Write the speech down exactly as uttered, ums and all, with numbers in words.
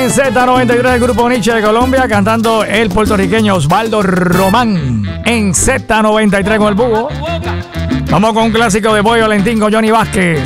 en Z noventa y tres del Grupo Nietzsche de Colombia, cantando el puertorriqueño Osvaldo Román en Z noventa y tres con el Búho. Vamos con un clásico de Boy Valentín con Johnny Vázquez.